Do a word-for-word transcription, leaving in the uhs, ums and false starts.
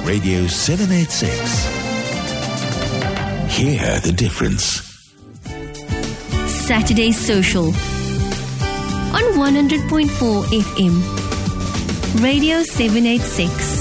Radio seven eighty-six. Hear the difference. Saturday Social on one hundred point four F M. Radio seven eighty-six.